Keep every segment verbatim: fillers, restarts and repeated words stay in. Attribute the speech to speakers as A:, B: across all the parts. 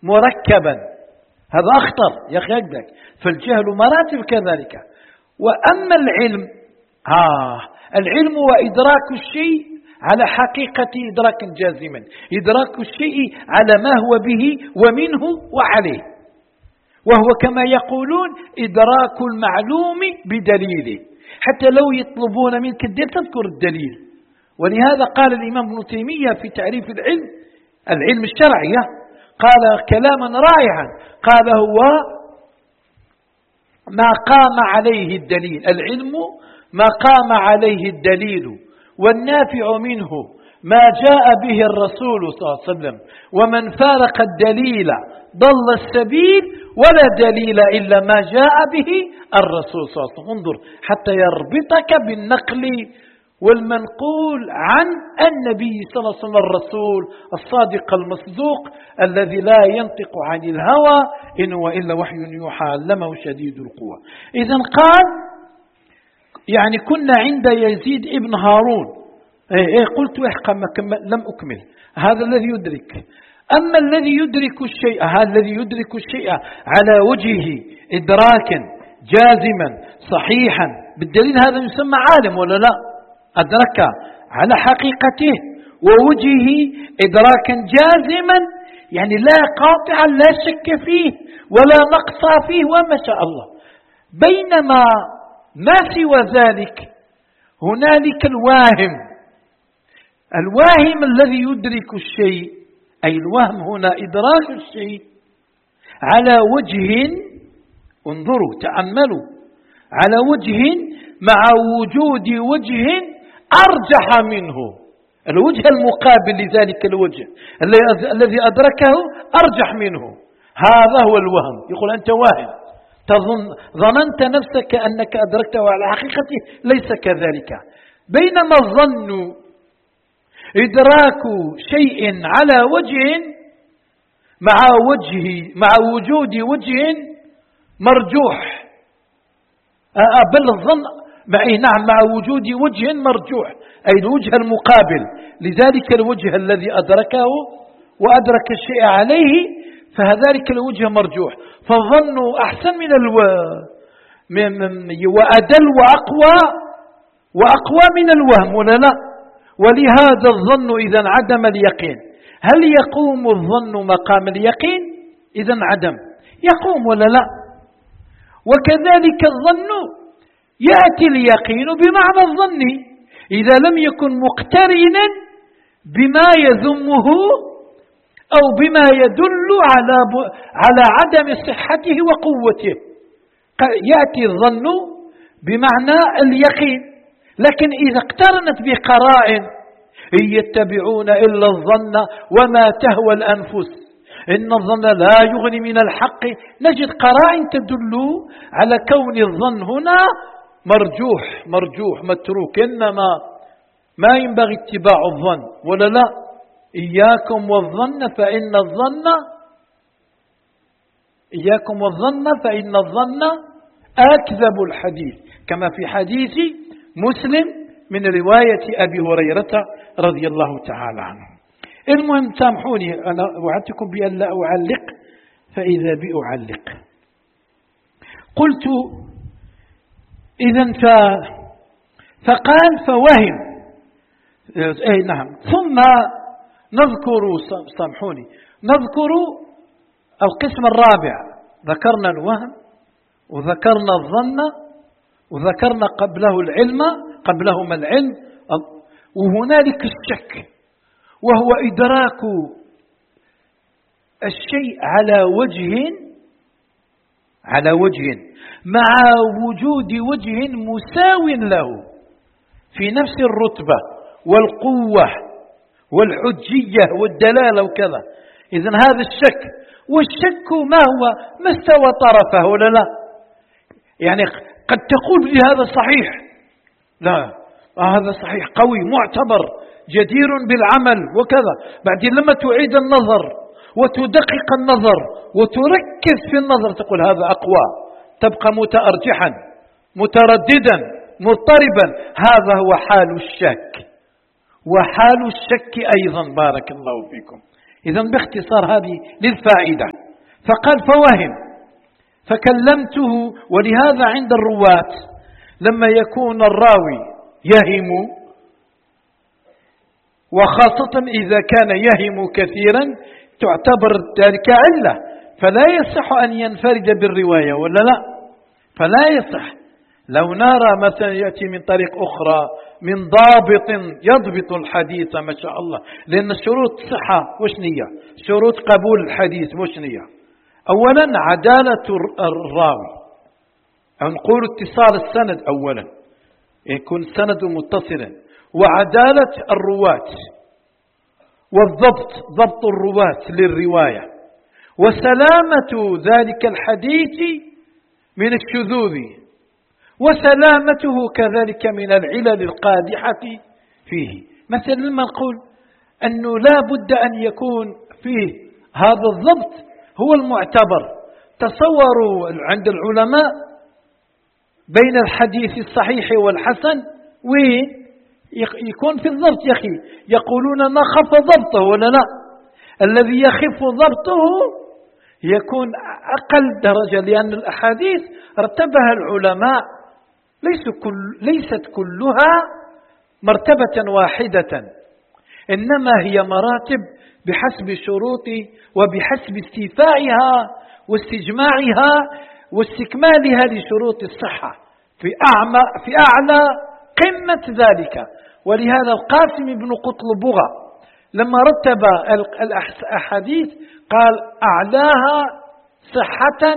A: مركبا، هذا أخطر يا أخي أقدك. فالجهل مراتب كذلك. وأما العلم آه العلم وإدراك الشيء على حقيقة إدراكا جازما، إدراك الشيء على ما هو به ومنه وعليه، وهو كما يقولون إدراك المعلوم بدليله، حتى لو يطلبون منك الدليل تذكر الدليل. ولهذا قال الإمام ابن تيمية في تعريف العلم، العلم الشرعي، قال كلاما رائعا، قال هو ما قام عليه الدليل، العلم ما قام عليه الدليل والنافع منه ما جاء به الرسول صلى الله عليه وسلم، ومن فارق الدليل ضل السبيل ولا دليل إلا ما جاء به الرسول صلى الله عليه وسلم. انظر حتى يربطك بالنقل والمنقول عن النبي صلى الله عليه وسلم الرسول الصادق المصدوق الذي لا ينطق عن الهوى إن هو إلا وحي يوحى علمه شديد القوى. إذن قال يعني كنا عند يزيد ابن هارون، إيه إيه قلت احقا لم أكمل، هذا الذي يدرك. أما الذي يدرك الشيء، هذا الذي يدرك الشيء على وجهه إدراكا جازما صحيحا بالدليل، هذا يسمى عالم ولا لا؟ أدرك على حقيقته ووجهه إدراكا جازما، يعني لا قاطعا لا شك فيه ولا نقص فيه وما شاء الله. بينما ما سوى ذلك هنالك الواهم، الواهم الذي يدرك الشيء، أي الوهم هنا إدراك الشيء على وجه، انظروا تأملوا، على وجه مع وجود وجه أرجح منه، الوجه المقابل لذلك الوجه الذي أدركه أرجح منه، هذا هو الوهم. يقول أنت واهم، تظن ظننت نفسك أنك أدركته على حقيقته، ليس كذلك. بينما الظن إدراك شيء على وجه مع وجه مع وجود وجه مرجوح، بل الظن معي نعم مع وجود وجه مرجوح، أي الوجه المقابل لذلك الوجه الذي أدركه وأدرك الشيء عليه، فذلك الوجه مرجوح. فالظن أحسن من الو وأدل وأقوى وأقوى من الوهم ولا لا؟ ولهذا الظن إذا انعدم اليقين، هل يقوم الظن مقام اليقين؟ إذا انعدم، يقوم ولا لا؟ وكذلك الظن يأتي اليقين بمعنى الظن إذا لم يكن مقترنا بما يذمه أو بما يدل على على عدم صحته وقوته، يأتي الظن بمعنى اليقين. لكن إذا اقترنت بقرائن إن يتبعون إلا الظن وما تهوى الأنفس إن الظن لا يغني من الحق، نجد قرائن تدل على كون الظن هنا مرجوح مرجوح متروك، إنما ما ينبغي اتباع الظن ولا لا؟ إياكم والظن فإن الظن إياكم والظن فإن الظن أكذب الحديث، كما في حديث مسلم من رواية أبي هريرة رضي الله تعالى عنه. المهم سامحوني، أنا وعدتكم بأن لا أعلق، فإذا بي أعلق. قلت إذن ف... فقال فوهم، أي نعم. ثم نذكر، سامحوني، نذكر القسم الرابع، ذكرنا الوهم وذكرنا الظن وذكرنا قبله العلم، قبلهما العلم، وهنالك الشك، وهو إدراك الشيء على وجه على وجه مع وجود وجه مساو له في نفس الرتبة والقوة والحجية والدلالة وكذا. إذن هذا الشك، والشك ما هو؟ ما استوى طرفه ولا لا؟ يعني قد تقول لي هذا صحيح، لا آه هذا صحيح قوي معتبر جدير بالعمل وكذا، بعدين لما تعيد النظر وتدقق النظر وتركز في النظر تقول هذا أقوى، تبقى متأرجحا مترددا مضطربا. هذا هو حال الشك، وحال الشك أيضا بارك الله فيكم إذا باختصار هذه للفائدة. فقال فوهم فكلمته. ولهذا عند الرواة لما يكون الراوي يهم، وخاصة إذا كان يهم كثيرا، تعتبر ذلك علة، فلا يصح أن ينفرد بالرواية ولا لا، فلا يصح. لو نرى مثلا يأتي من طريق أخرى من ضابط يضبط الحديث ما شاء الله، لأن شروط صحة وشنية، شروط قبول الحديث وشنية. أولا عدالة الراوي، أو نقول اتصال السند، أولا يكون السند متصلا، وعدالة الرواة، والضبط، ضبط الرواة للرواية، وسلامة ذلك الحديث من الشذوذ، وسلامته كذلك من العلل القادحة فيه. مثلا لما نقول أنه لا بد أن يكون فيه هذا الضبط هو المعتبر. تصوروا عند العلماء بين الحديث الصحيح والحسن وين يكون في الضبط؟ يا أخي يقولون ما خف ضبطه ولا لا؟ الذي يخف ضبطه يكون أقل درجة، لأن الأحاديث رتبها العلماء ليس كل ليست كلها مرتبة واحدة، إنما هي مراتب بحسب شروط وبحسب استيفائها واستجماعها واستكمالها لشروط الصحة في أعمى في أعلى قمة ذلك. ولهذا القاسم بن قطلبغة لما رتب الأحاديث قال أعلاها صحة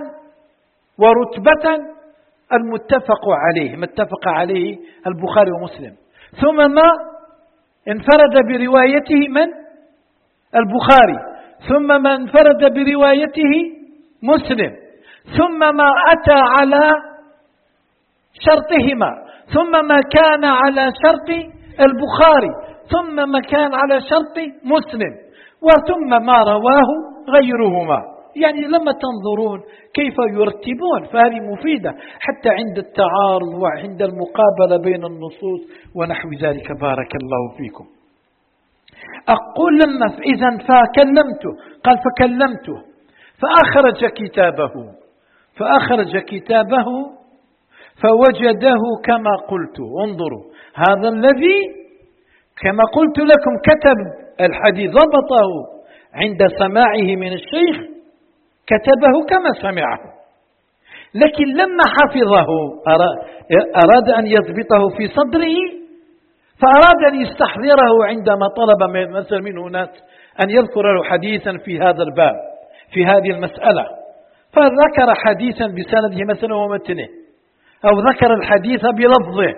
A: ورتبة المتفق عليه، ما اتفق عليه البخاري ومسلم. ثم ما انفرد بروايته من؟ البخاري. ثم ما انفرد بروايته مسلم. ثم ما أتى على شرطهما. ثم ما كان على شرط البخاري. ثم ما كان على شرط مسلم. وثم ما رواه غيرهما. يعني لما تنظرون كيف يرتبون فهذه مفيدة حتى عند التعارض وعند المقابلة بين النصوص ونحو ذلك. بارك الله فيكم. أقول لما إذن فكلمته، قال فكلمته فأخرج كتابه فأخرج كتابه فوجده كما قلت. انظروا، هذا الذي كما قلت لكم كتب الحديث، ضبطه عند سماعه من الشيخ، كتبه كما سمعه، لكن لما حفظه أراد أن يضبطه في صدره، فأراد أن يستحضره عندما طلب مثلا منه ناس أن يذكر له حديثا في هذا الباب في هذه المسألة، فذكر حديثا بسنده مثلا ومتنه، أو ذكر الحديث بلفظه،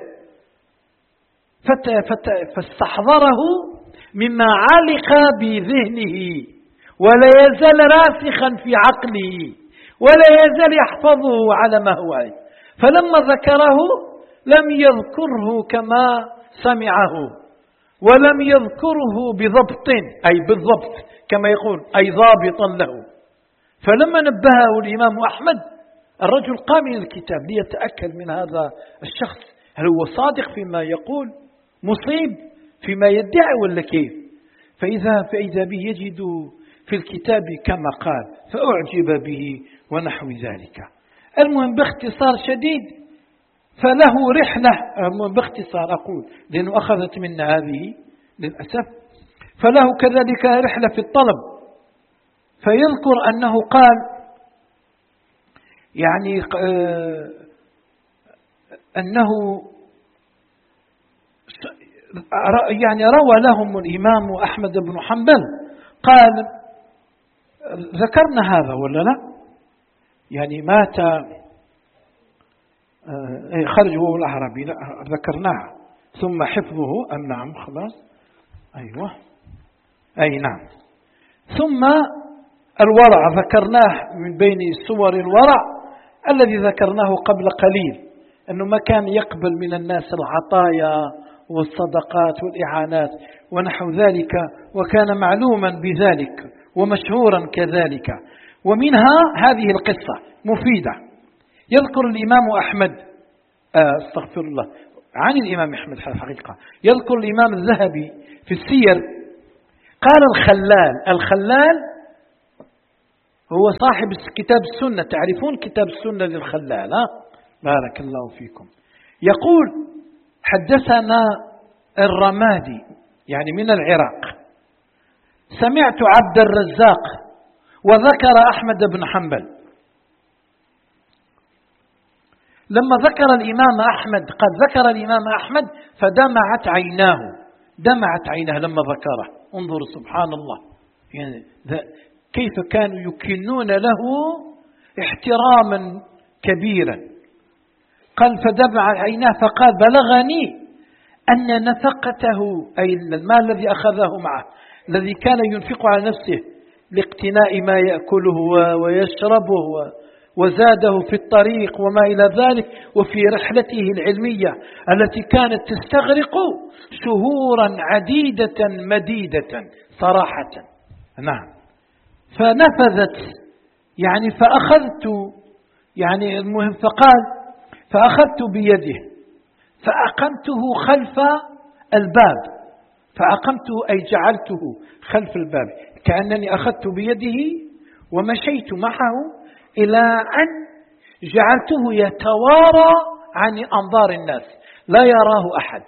A: فاستحضره مما علق بذهنه ولا يزال راسخا في عقله ولا يزال يحفظه على ما هو عليه. فلما ذكره لم يذكره كما سمعه، ولم يذكره بضبط أي بالضبط كما يقول أي ضابطا له. فلما نبهه الإمام أحمد، الرجل قام من الكتاب ليتأكد من هذا الشخص هل هو صادق فيما يقول، مصيب فيما يدعي ولا كيف. فإذا, فإذا به يجد في الكتاب كما قال، فأعجب به ونحو ذلك. المهم باختصار شديد، فله رحلة، باختصار أقول لأنه أخذت منا هذه للأسف، فله كذلك رحلة في الطلب. فيذكر أنه قال يعني أنه يعني روى لهم الإمام أحمد بن حنبل، قال ذكرنا هذا ولا لا؟ يعني مات خرج هو الأعرابي، لا ذكرناه. ثم حفظه أم نعم خلاص أيوة أي نعم. ثم الورع ذكرناه من بين صور الورع الذي ذكرناه قبل قليل، أنه ما كان يقبل من الناس العطايا والصدقات والإعانات ونحو ذلك، وكان معلوما بذلك ومشهورا كذلك. ومنها هذه القصة مفيدة. يذكر الإمام أحمد استغفر الله عن الإمام أحمد حقيقة، يذكر الإمام الذهبي في السير قال الخلال. الخلال هو صاحب كتاب السنة، تعرفون كتاب السنة للخلال؟ ها؟ بارك الله فيكم. يقول: حدثنا الرمادي يعني من العراق، سمعت عبد الرزاق وذكر أحمد بن حنبل. لما ذكر الإمام أحمد، قد ذكر الإمام أحمد فدمعت عيناه، دمعت عيناه لما ذكره. انظروا سبحان الله، يعني كيف كانوا يكنون له احتراما كبيرا. قال: فدمع عيناه فقال: بلغني أن نفقته، أي المال الذي أخذه معه الذي كان ينفق على نفسه لاقتناء ما يأكله ويشربه وزاده في الطريق وما إلى ذلك، وفي رحلته العلمية التي كانت تستغرق شهورا عديدة مديدة صراحة. نعم. فنفذت يعني فأخذت يعني المهم فقال: فأخذت بيده فأقمته خلف الباب، فأقمته أي جعلته خلف الباب، كأنني أخذت بيده ومشيت معه إلى أن جعلته يتوارى عن أنظار الناس لا يراه أحد.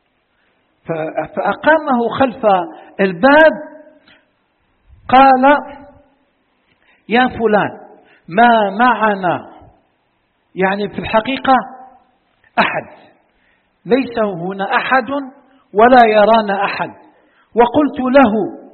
A: فأقامه خلف الباب. قال: يا فلان، ما معنا يعني في الحقيقة أحد، ليس هنا أحد ولا يرانا أحد. وقلت له: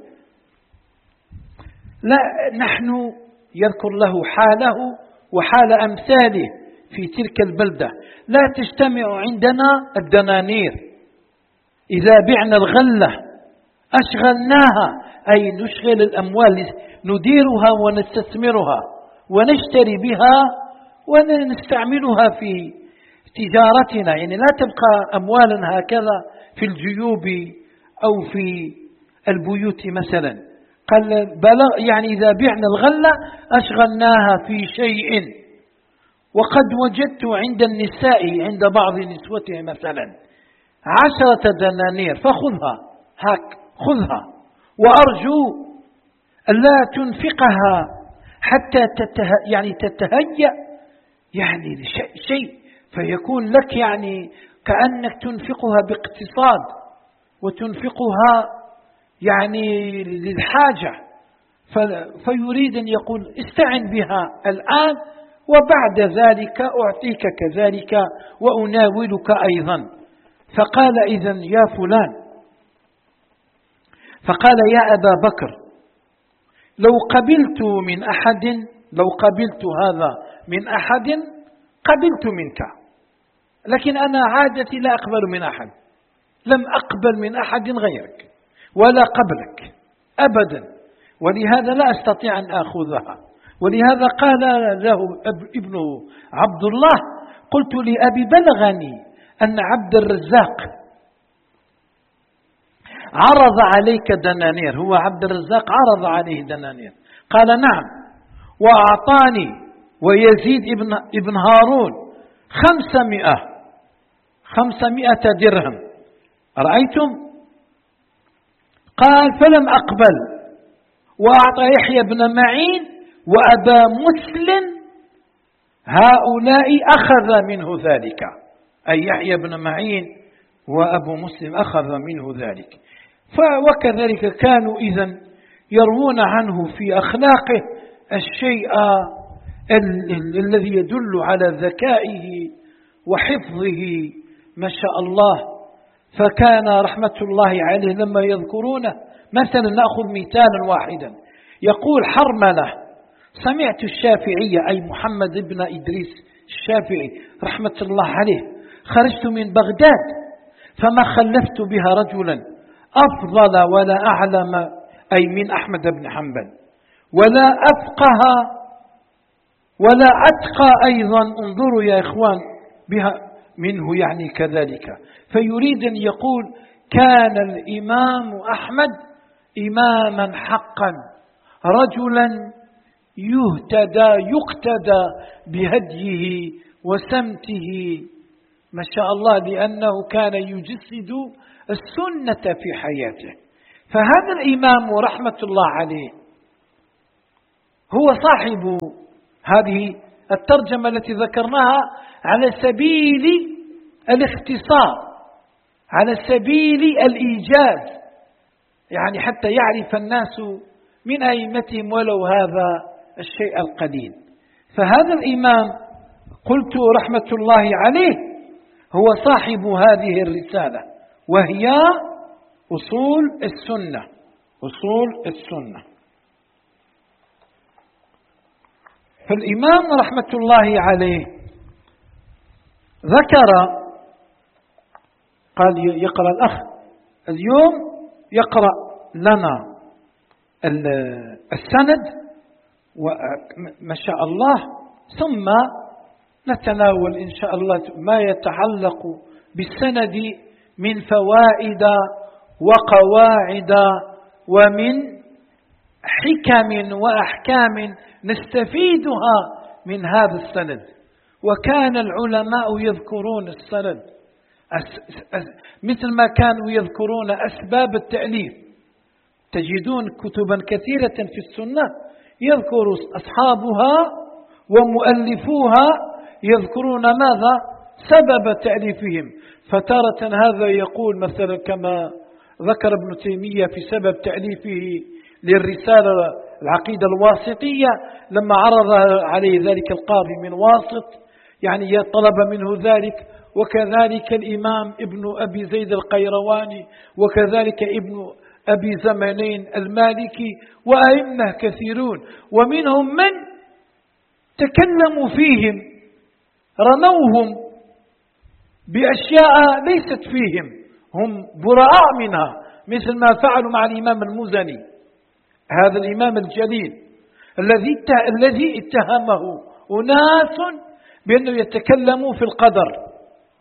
A: لا، نحن يذكر له حاله وحال أمثاله في تلك البلدة، لا تجتمع عندنا الدنانير، إذا بعنا الغلة أشغلناها، أي نشغل الأموال نديرها ونستثمرها ونشتري بها ونستعملها في تجارتنا، يعني لا تبقى أموالنا هكذا في الجيوب أو في البيوت مثلا. قال: بلغ يعني إذا بعنا الغلة أشغلناها في شيء، وقد وجدت عند النساء عند بعض نسوته مثلا عشرة دنانير، فخذها، هاك خذها، وأرجو ألا تنفقها حتى تته يعني تتهيأ يعني شيء فيكون لك يعني كأنك تنفقها باقتصاد وتنفقها يعني للحاجة، فيريد أن يقول: استعن بها الآن وبعد ذلك أعطيك كذلك وأناولك أيضا. فقال: إذن يا فلان، فقال: يا أبا بكر، لو قبلت من أحد لو قبلت هذا من أحد قبلت منك، لكن أنا عادتي لا أقبل من أحد، لم أقبل من أحد غيرك ولا قبلك أبدا، ولهذا لا أستطيع أن أخذها. ولهذا قال له ابنه عبد الله: قلت لأبي بلغني أن عبد الرزاق عرض عليك دنانير، هو عبد الرزاق عرض عليه دنانير. قال: نعم، وأعطاني ويزيد ابن, ابن هارون خمسمائة خمسمائة درهم، رأيتم؟ قال: فلم أقبل، وأعطى يحيى بن معين وأبا مسلم، هؤلاء أخذ منه ذلك، أي يحيى بن معين وأبو مسلم أخذ منه ذلك. وكذلك كانوا إذن يروون عنه في أخلاقه الشيء الذي يدل على ذكائه وحفظه ما شاء الله. فكان رحمة الله عليه لما يذكرونه، مثلا نأخذ مثالا واحدا، يقول حرملة: سمعت الشافعية أي محمد بن إدريس الشافعي رحمة الله عليه: خرجت من بغداد فما خلفت بها رجلا أفضل ولا أعلم أي من أحمد بن حنبل، ولا أفقه ولا أتقى أيضا، انظروا يا إخوان، بها منه يعني كذلك. فيريد أن يقول: كان الإمام أحمد إماما حقا، رجلا يهتدى يقتدى بهديه وسمته ما شاء الله، لأنه كان يجسد السنة في حياته. فهذا الإمام رحمة الله عليه هو صاحب هذه الترجمة التي ذكرناها على سبيل الاختصار، على سبيل الإيجاز، يعني حتى يعرف الناس من أئمتهم ولو هذا الشيء القليل. فهذا الإمام قلت رحمة الله عليه هو صاحب هذه الرسالة، وهي أصول السنة. أصول السنة. فالإمام رحمة الله عليه ذكر، قال يقرأ الأخ اليوم يقرأ لنا السند وما شاء الله، ثم نتناول إن شاء الله ما يتعلق بالسند من فوائد وقواعد ومن حكم وأحكام نستفيدها من هذا السند. وكان العلماء يذكرون السند مثل ما كانوا يذكرون أسباب التأليف. تجدون كتبا كثيرة في السنة يذكر أصحابها ومؤلفوها يذكرون ماذا؟ سبب تأليفهم. فتارة هذا يقول مثلا كما ذكر ابن تيمية في سبب تأليفه للرسالة العقيدة الواسطية لما عرض عليه ذلك القاضي من واسط، يعني طلب منه ذلك. وكذلك الإمام ابن أبي زيد القيرواني، وكذلك ابن أبي زمانين المالكي، وأئمة كثيرون، ومنهم من تكلموا فيهم رموهم بأشياء ليست فيهم، هم براء منها، مثل ما فعلوا مع الإمام المزني، هذا الإمام الجليل الذي الذي اتهمه أناس بأنه يتكلم في القدر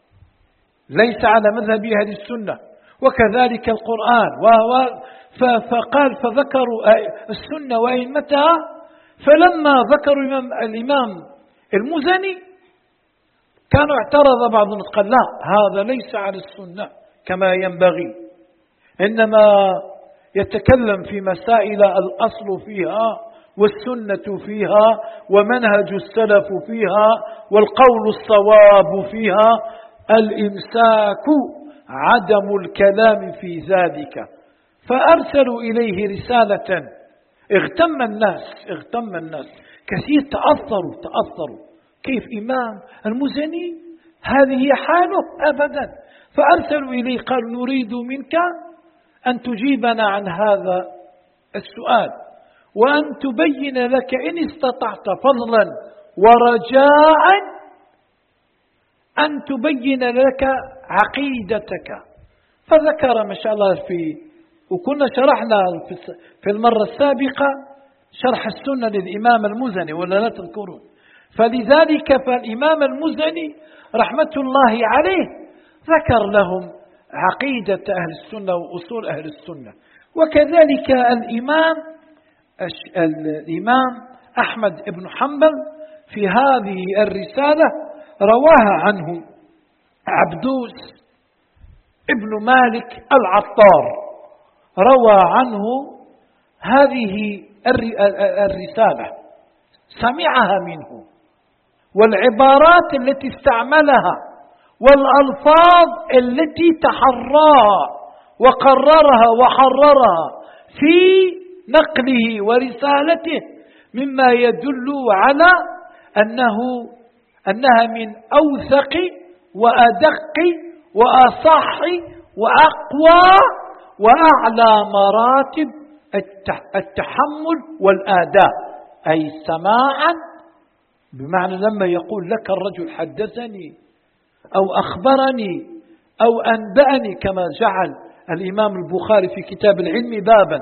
A: ليس على مذهب أهل السنة، وكذلك القرآن. فقال فذكروا السنة وأئمتها، فلما ذكروا الإمام المزني كانوا اعترض بعضهم قال لا هذا ليس على السنة كما ينبغي، إنما يتكلم في مسائل الأصل فيها والسنة فيها ومنهج السلف فيها والقول الصواب فيها، الإمساك عدم الكلام في ذلك. فأرسلوا إليه رسالة، اغتم الناس اغتم الناس كثير، تأثروا تأثروا كيف إمام المزني هذه حاله أبدا. فأرسلوا إليه قالوا نريد منك أن تجيبنا عن هذا السؤال، وأن تبين لك إن استطعت فضلا ورجاء أن تبين لك عقيدتك. فذكر ما شاء الله في، وكنا شرحنا في المرة السابقة شرح السنة للإمام المزني ولا لا تذكرون؟ فلذلك فالإمام المزني رحمة الله عليه ذكر لهم عقيدة أهل السنة وأصول أهل السنة. وكذلك الإمام الإمام أحمد بن حنبل في هذه الرسالة رواها عنه عبدوس ابن مالك العطار، روى عنه هذه الرسالة، سمعها منه، والعبارات التي استعملها والألفاظ التي تحراها وقررها وحررها في نقله ورسالته مما يدل على أنه أنها من أوثق وأدق وأصح وأقوى وأعلى مراتب التحمل والآداء، أي سماعا، بمعنى لما يقول لك الرجل حدثني أو أخبرني أو أنبأني، كما جعل الإمام البخاري في كتاب العلم بابا،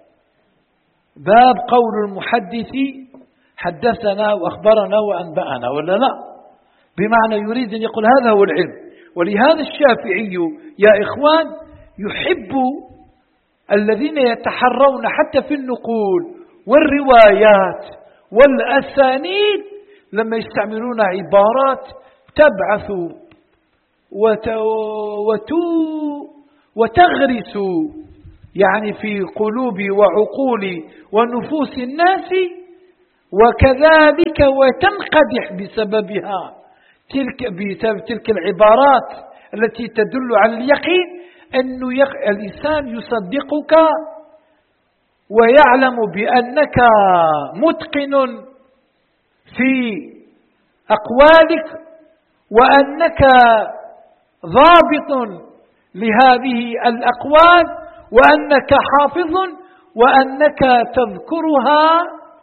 A: باب قول المحدث حدثنا وأخبرنا وأنبأنا، ولا لا؟ بمعنى يريد أن يقول هذا هو العلم. ولهذا الشافعي يا إخوان يحب الذين يتحرون حتى في النقول والروايات والأسانيد لما يستعملون عبارات تبعث وتغرس يعني في قلوب وعقول ونفوس الناس، وكذلك وتنقدح بسببها تلك بسبب تلك العبارات التي تدل على اليقين، أن الإنسان يصدقك ويعلم بأنك متقن في أقوالك، وأنك ضابط لهذه الأقوال، وأنك حافظ، وأنك تذكرها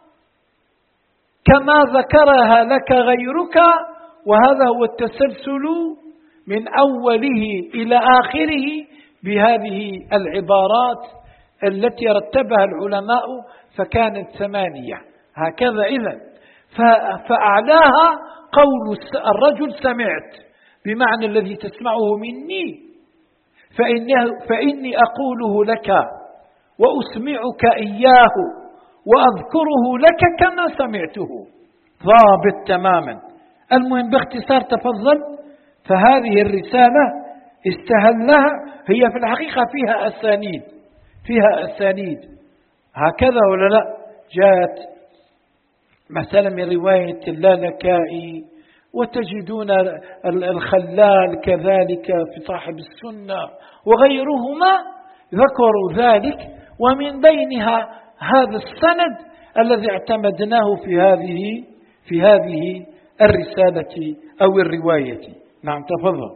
A: كما ذكرها لك غيرك. وهذا هو التسلسل من أوله إلى آخره بهذه العبارات التي رتبها العلماء، فكانت ثمانية هكذا. إذن فأعلاها قول الرجل سمعت، بمعنى الذي تسمعه مني فإنه فإني أقوله لك وأسمعك إياه وأذكره لك كما سمعته، ضابط تماما. المهم باختصار تفضل. فهذه الرسالة استهلها، هي في الحقيقة فيها أسانيد، فيها أسانيد هكذا ولا لا؟ جاءت مثلا من رواية اللالكائي، وتجدون الخلال كذلك في صاحب السنة وغيرهما ذكروا ذلك، ومن بينها هذا السند الذي اعتمدناه في هذه في هذه الرسالة أو الرواية. نعم تفضل.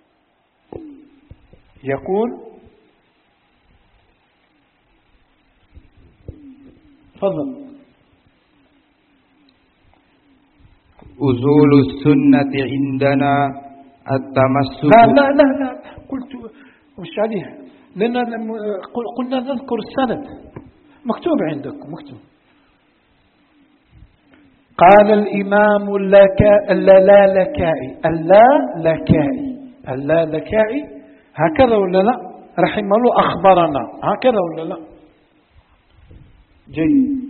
A: يقول تفضل.
B: أصول السنة عندنا التمسك.
A: لا لا لا, لا. قلت مش عليها، لأن قلنا نذكر السند، مكتوب عندكم مكتوب. قال الإمام اللالكائي اللالكائي اللالكائي هكذا ولا لا؟ رحمه الله أخبرنا هكذا ولا لا؟ جيد.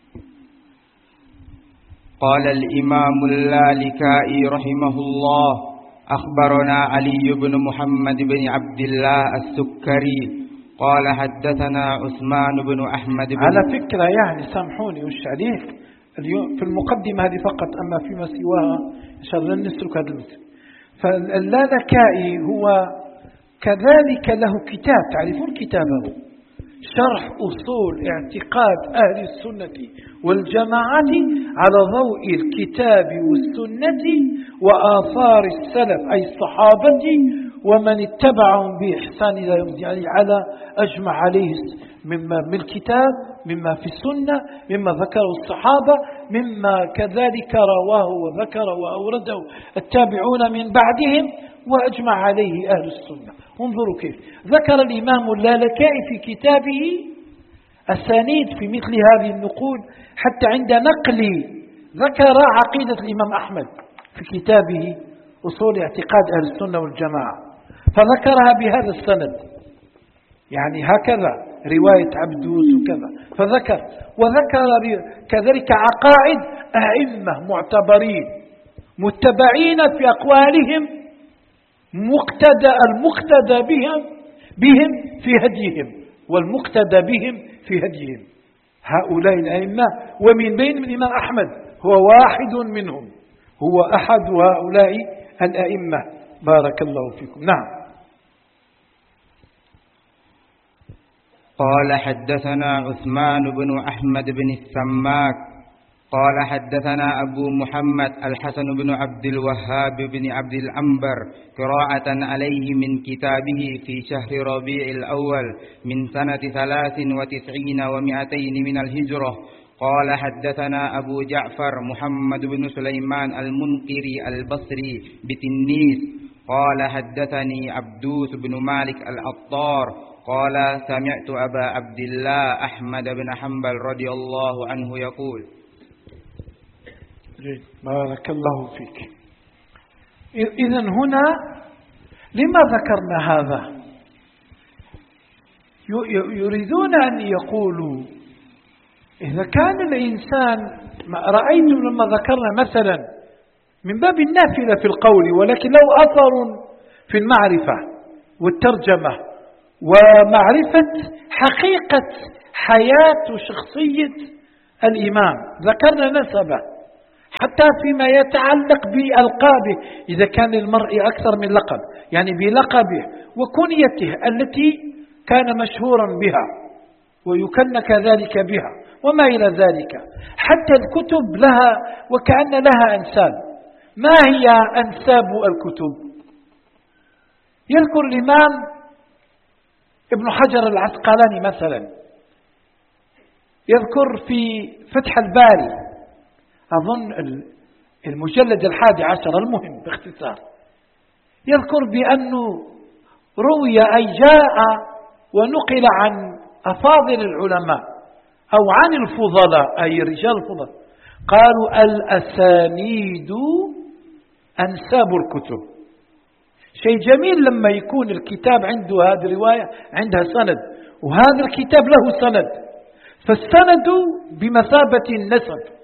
B: قال الإمام اللالكائي رحمه الله أخبرنا علي بن محمد بن عبد الله السكري قال حدثنا عثمان بن أحمد بن.
A: على فكرة يعني سامحوني وش عليك اليوم في المقدمة هذه فقط، أما فيما سواها إن شاء الله لن نسلك هذا المثل. فاللالكائي هو كذلك له كتاب، تعرفون كتابه شرح أصول اعتقاد أهل السنة والجماعة على ضوء الكتاب والسنة وآثار السلف أي الصحابة ومن اتبعهم بإحسان إلى يوم الدين، على أجمع عليه مما من الكتاب، مما في السنة، مما ذكره الصحابة، مما كذلك رواه وذكره وأورده التابعون من بعدهم، وأجمع عليه أهل السنة. انظروا كيف ذكر الإمام اللالكائي في كتابه أسانيد في مثل هذه النقول، حتى عند نقل ذكر عقيدة الإمام أحمد في كتابه أصول اعتقاد أهل السنة والجماعة، فذكرها بهذا السند، يعني هكذا رواية عبدوس وكذا، فذكر وذكر كذلك عقائد أئمة معتبرين متبعين في أقوالهم، مقتدى المقتدى بهم بهم في هديهم، والمقتدى بهم في هديهم. هؤلاء الأئمة، ومن بين الإمام أحمد هو واحد منهم، هو أحد هؤلاء الأئمة. بارك الله فيكم. نعم.
B: قال حدثنا عثمان بن أحمد بن السماك قال حدثنا أبو محمد الحسن بن عبد الوهاب بن عبد العنبر قراءة عليه من كتابه في شهر ربيع الأول من سنة ثلاث وتسعين ومائتين من الهجرة. قال حدثنا أبو جعفر محمد بن سليمان المنقري البصري بتنيس قال حدثني عبدوس بن مالك العطار قال سمعت أبا عبد الله أحمد بن حنبل رضي الله عنه يقول.
A: جيد. بارك الله فيك. إذن هنا لما ذكرنا هذا؟ يريدون أن يقولوا إذا كان الإنسان، رأيتم لما ذكرنا مثلا من باب النافلة في القول، ولكن له أثر في المعرفة والترجمة ومعرفة حقيقة حياة وشخصية الإمام. ذكرنا نسبه حتى فيما يتعلق بألقابه، إذا كان للمرء أكثر من لقب، يعني بلقبه وكنيته التي كان مشهورا بها ويكن كذلك بها وما إلى ذلك. حتى الكتب لها وكأن لها أنساب. ما هي أنساب الكتب؟ يذكر الإمام ابن حجر العسقلاني مثلا، يذكر في فتح الباري أظن المجلد الحادي عشر المهم باختصار، يذكر بأنه روي أي جاء ونقل عن أفاضل العلماء أو عن الفضلاء أي رجال الفضلاء قالوا الأسانيد أنساب الكتب. شيء جميل لما يكون الكتاب عنده هذه الرواية عندها سند وهذا الكتاب له سند، فالسند بمثابة النسب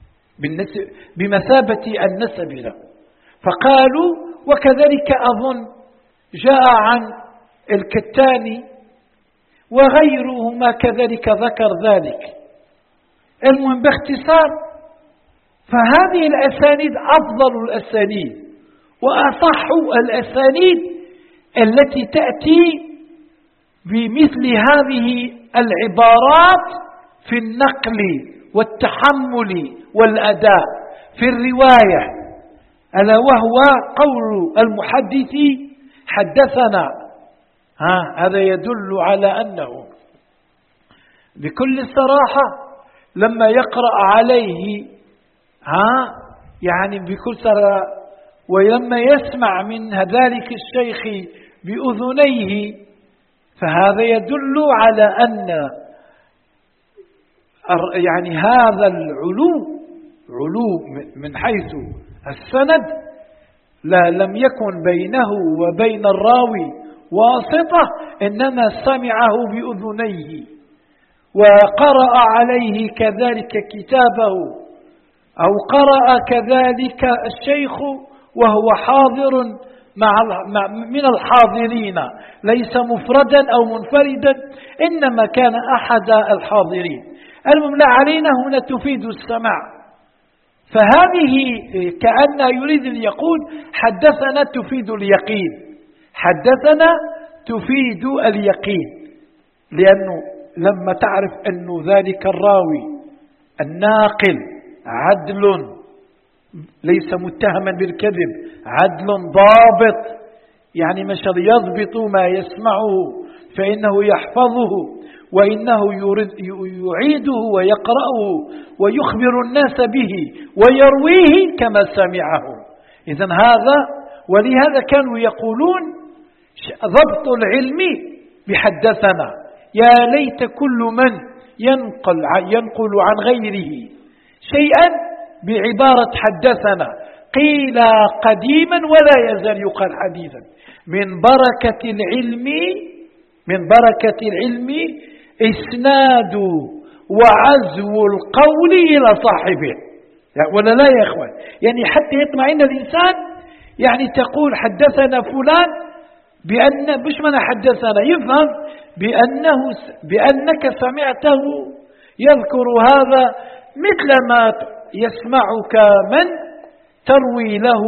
A: بمثابة النسب له. فقالوا وكذلك أظن جاء عن الكتاني وغيرهما كذلك ذكر ذلك. المهم باختصار فهذه الأسانيد أفضل الأسانيد وأصح الأسانيد التي تأتي بمثل هذه العبارات في النقل والتحمل والأداء في الرواية، ألا وهو قول المحدث حدثنا. ها هذا يدل على أنه بكل صراحة لما يقرأ عليه ها يعني بكل صراحة ولما يسمع من ذلك الشيخ بأذنيه، فهذا يدل على أن يعني هذا العلو علو من حيث السند لا لم يكن بينه وبين الراوي واسطة، إنما سمعه بأذنيه وقرأ عليه كذلك كتابه أو قرأ كذلك الشيخ وهو حاضر مع من الحاضرين، ليس مفردا أو منفردا، إنما كان أحد الحاضرين. المهم لا علينا هنا تفيد السماع، فهذه كأن يريد أن يقول حدثنا تفيد اليقين، حدثنا تفيد اليقين، لأنه لما تعرف أن ذلك الراوي الناقل عدل ليس متهما بالكذب، عدل ضابط، يعني مش يضبط ما يسمعه فإنه يحفظه وإنه يعيده ويقرأه ويخبر الناس به ويرويه كما سمعه. إذن هذا ولهذا كانوا يقولون ضبط العلم بحدثنا، يا ليت كل من ينقل ينقل عن غيره شيئا بعبارة حدثنا قيل قديما ولا يزال يقال حديثا، من بركة العلم من بركة العلم إسناد وعزو القول إلى صاحبه، ولا لا يا إخوان؟ يعني حتى يطمئن الإنسان، يعني تقول حدثنا فلان بأن مش من حدثنا، يفهم بأنه بأنك سمعته يذكر هذا مثل ما يسمعك من تروي له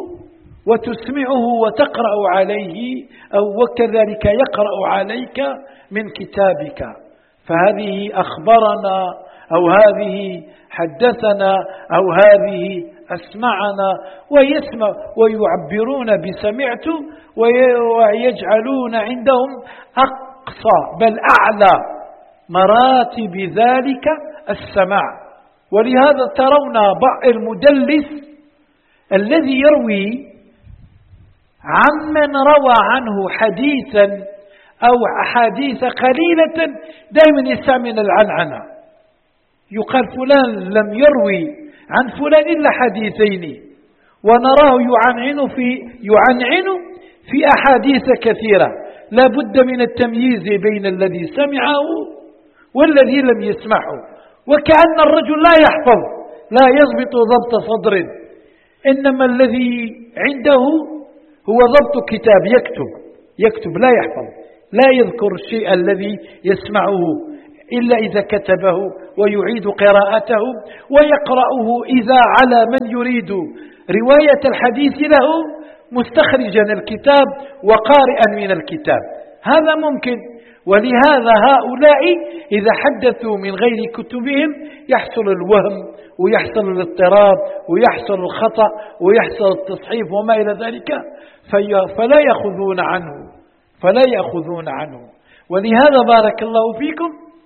A: وتسمعه وتقرأ عليه أو وكذلك يقرأ عليك من كتابك. فهذه أخبرنا أو هذه حدثنا أو هذه أسمعنا، ويسمع ويعبرون بسمعت ويجعلون عندهم أقصى بل أعلى مراتب ذلك السماع. ولهذا ترون المدلس الذي يروي عمن روى عنه حديثا أو أحاديث قليلة دائما يستعمل العنعنة، يقال فلان لم يروي عن فلان إلا حديثين، ونراه يعنعن في يعنعن في أحاديث كثيرة، لا بد من التمييز بين الذي سمعه والذي لم يسمعه، وكأن الرجل لا يحفظ لا يضبط ضبط صدر، إنما الذي عنده هو ضبط كتاب، يكتب يكتب لا يحفظ، لا يذكر الشيء الذي يسمعه إلا إذا كتبه ويعيد قراءته ويقرأه إذا على من يريد رواية الحديث له مستخرجا الكتاب وقارئا من الكتاب، هذا ممكن. ولهذا هؤلاء إذا حدثوا من غير كتبهم يحصل الوهم ويحصل الاضطراب ويحصل الخطأ ويحصل التصحيف وما إلى ذلك، فلا يأخذون عنه فلا يأخذون عنه ولهذا بارك الله فيكم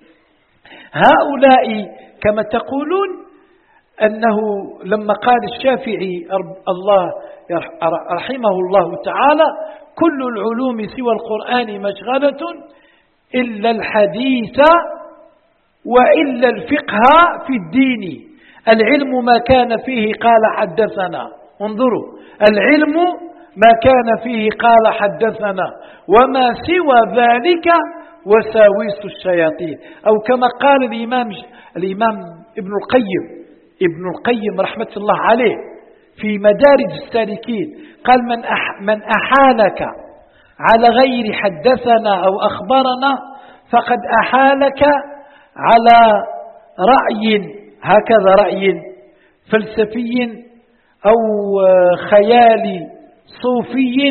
A: هؤلاء كما تقولون أنه لما قال الشافعي الله رحمه الله تعالى كل العلوم سوى القرآن مشغلة إلا الحديث وإلا الفقه في الدين، العلم ما كان فيه قال حدثنا، انظروا العلم ما كان فيه قال حدثنا وما سوى ذلك وساويس الشياطين، أو كما قال الإمام, الإمام ابن القيم ابن القيم رحمة الله عليه في مدارج السالكين قال من, أح من أحالك على غير حدثنا أو أخبرنا فقد أحالك على رأي، هكذا رأي فلسفي أو خيالي صوفي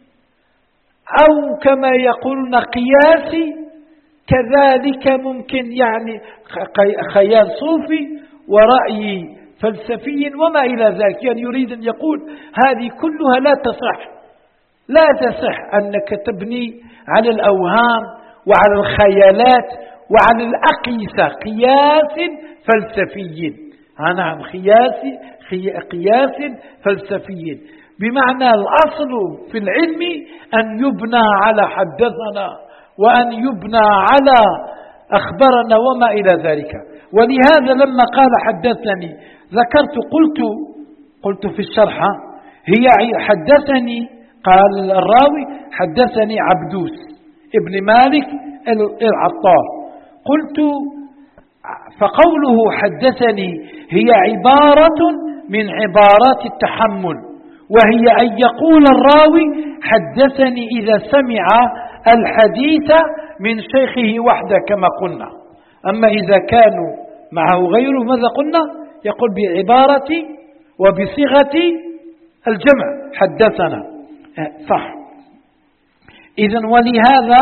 A: أو كما يقولون قياسي، كذلك ممكن يعني خيال صوفي ورأي فلسفي وما إلى ذلك، يعني يريد أن يقول هذه كلها لا تصح لا تصح أنك تبني على الأوهام وعلى الخيالات وعلى الأقيسة قياس فلسفي، نعم قياس قياس فلسفي، بمعنى الأصل في العلم أن يبنى على حدثنا وأن يبنى على أخبرنا وما إلى ذلك. ولهذا لما قال حدثني ذكرت قلت قلت في الشرح هي حدثني، قال الراوي حدثني عبدوس ابن مالك العطار، قلت فقوله حدثني هي عبارة من عبارات التحمل، وهي أن يقول الراوي حدثني إذا سمع الحديث من شيخه وحده كما قلنا، أما إذا كانوا معه غيره ماذا قلنا؟ يقول بعبارة وبصيغة الجمع حدثنا، صح. إذن ولهذا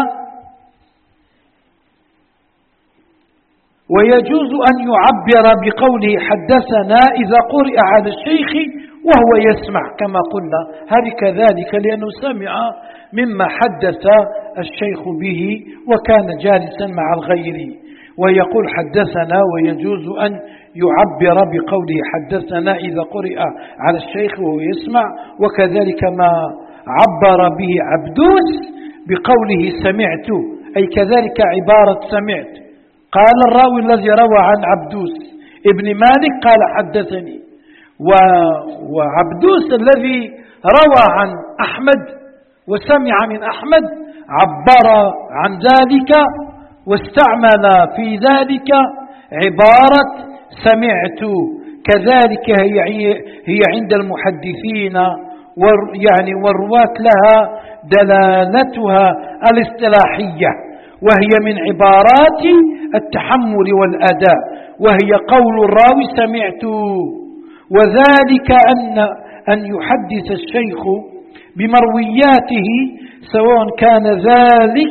A: ويجوز أن يعبر بقوله حدثنا إذا قرئ على الشيخ وهو يسمع كما قلنا، هذه كذلك لأنه سمع مما حدث الشيخ به وكان جالسا مع الغير، ويقول حدثنا ويجوز أن يعبر بقوله حدثنا إذا قرئ على الشيخ وهو يسمع، وكذلك ما عبر به عبدوس بقوله سمعت، أي كذلك عبارة سمعت. قال الراوي الذي روى عن عبدوس ابن مالك قال حدثني، وعبدوس الذي روى عن أحمد وسمع من أحمد عبر عن ذلك واستعمل في ذلك عبارة سمعت، كذلك هي هي عند المحدثين يعني والرواة لها دلالتها الاصطلاحية، وهي من عبارات التحمل والأداء، وهي قول الراوي سمعت، وذلك أن أن يحدث الشيخ بمروياته سواء كان ذلك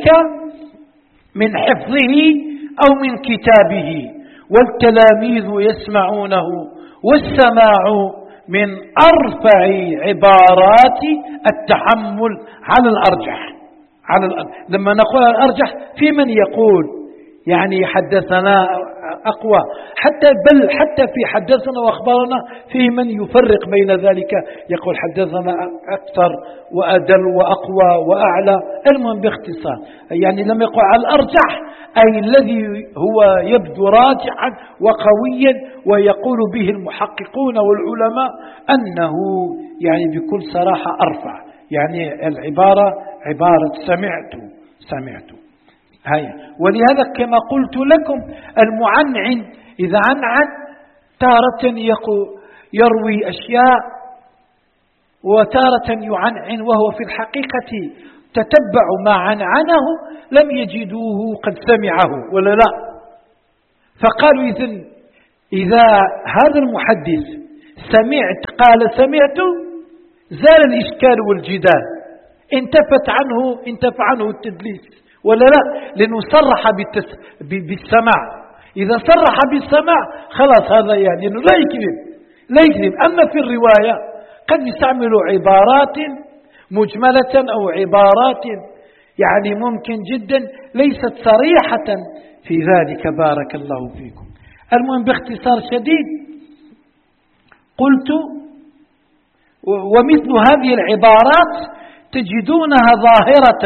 A: من حفظه أو من كتابه، والتلاميذ يسمعونه، والسماع من أرفع عبارات التحمل على الأرجح. على الأرجح. لما نقول الأرجح في من يقول يعني حدثنا أقوى، حتى بل حتى في حدثنا وأخبارنا فيه من يفرق بين ذلك، يقول حدثنا أكثر وأدل وأقوى وأعلى، المهم باختصار يعني لم يقل على الأرجح أي الذي هو يبدو راجحا وقويا ويقول به المحققون والعلماء أنه يعني بكل صراحة أرفع، يعني العبارة عبارة سمعت سمعت هاي. ولهذا كما قلت لكم المعنعن إذا عنعن تارة يروي أشياء وتارة يعنعن وهو في الحقيقة تتبعوا ما عنعنه لم يجدوه قد سمعه ولا لا. فقالوا إذن إذا هذا المحدث سمعت قال سمعت زال الإشكال والجدال، انتفت عنه انتفى عنه التدليس ولا لا، لأنه صرح بالسماع. إذا صرح بالسماع خلاص هذا يعني أنه لا يكذب لا يكذب. أما في الرواية قد يستعمل عبارات مجملة أو عبارات يعني ممكن جدا ليست صريحة في ذلك. بارك الله فيكم. المهم باختصار شديد قلت ومثل هذه العبارات تجدونها ظاهرة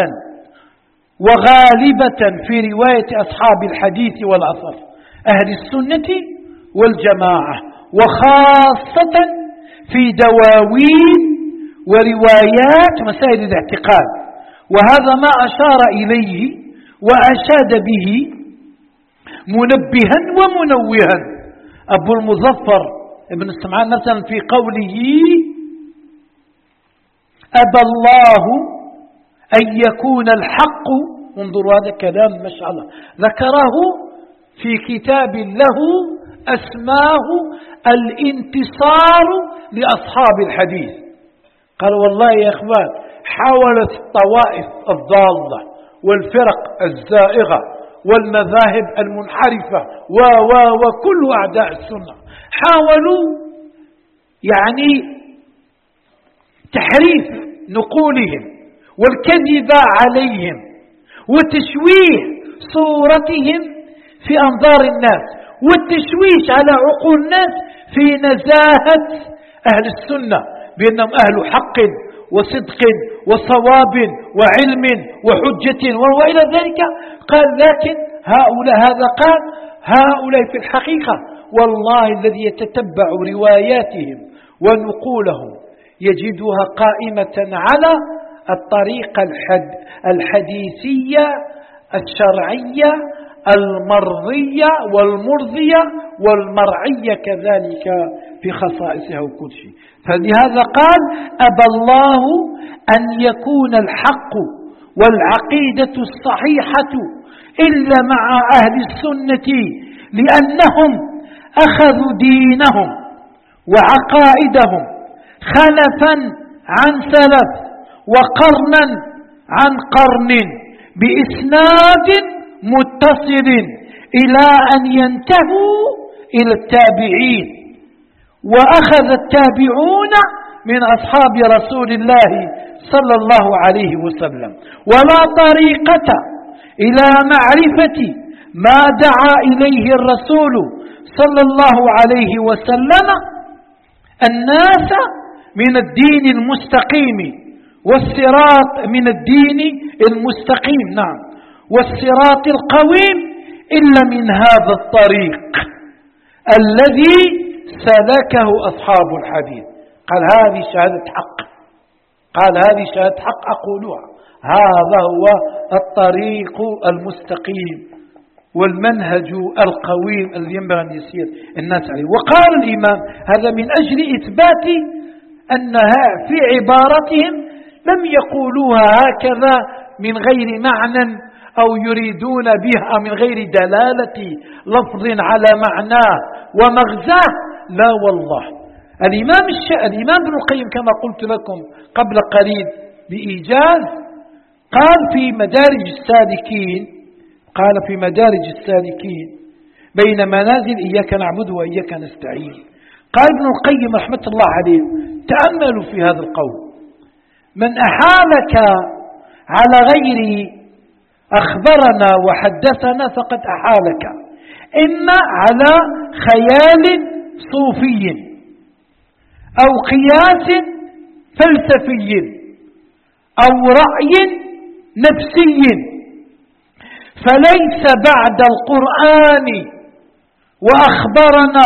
A: وغالبة في رواية أصحاب الحديث والأثر أهل السنة والجماعة، وخاصة في دواوين وروايات مسائل الاعتقاد. وهذا ما أشار إليه وأشاد به منبها ومنوها أبو المظفر ابن السمعان مثلا في قوله أبى الله أن يكون الحق، انظروا هذا كلام ما شاء الله ذكره في كتاب له أسماه الانتصار لأصحاب الحديث. قال والله يا إخوان حاولت الطوائف الضالة والفرق الزائغة والمذاهب المنحرفة و و وكل أعداء السنة حاولوا يعني تحريف نقولهم والكذب عليهم وتشويه صورتهم في أنظار الناس والتشويش على عقول الناس في نزاهة أهل السنة بأنهم أهل حق وصدق وصواب وعلم وحجة وإلى ذلك. قال لكن هؤلاء هذا قال هؤلاء في الحقيقة والله الذي يتتبع رواياتهم ونقولهم يجدها قائمة على الطريقة الحد الحديثية الشرعية المرضية والمرضية والمرعية كذلك في خصائصها وكل شيء. فلهذا قال أبى الله أن يكون الحق والعقيدة الصحيحة إلا مع أهل السنة لأنهم أخذوا دينهم وعقائدهم خلفا عن سلف وقرنا عن قرن بإسناد متصل إلى أن ينتهوا إلى التابعين، وأخذ التابعون من أصحاب رسول الله صلى الله عليه وسلم. ولا طريقة إلى معرفة ما دعا إليه الرسول صلى الله عليه وسلم الناس من الدين المستقيم والصراط من الدين المستقيم نعم والصراط القويم إلا من هذا الطريق الذي سلكه أصحاب الحديث. قال هذه شهادة حق، قال هذه شهادة حق أقولها، هذا هو الطريق المستقيم والمنهج القويم الذي ينبغي أن يسير الناس عليه. وقال الإمام هذا من أجل إثبات أنها في عبارتهم لم يقولوها هكذا من غير معنى أو يريدون بها من غير دلالة لفظ على معناه ومغزاه، لا والله. الإمام, الإمام ابن القيم كما قلت لكم قبل قليل بإيجاز قال في مدارج السالكين قال في مدارج السالكين بين منازل إياك نعبد وإياك نستعين. قال ابن القيم رحمة الله عليه تأملوا في هذا القول: من أحالك على غير أخبرنا وحدثنا فقد أحالك إما على خيال صوفي أو قياس فلسفي أو رأي نفسي، فليس بعد القرآن وأخبرنا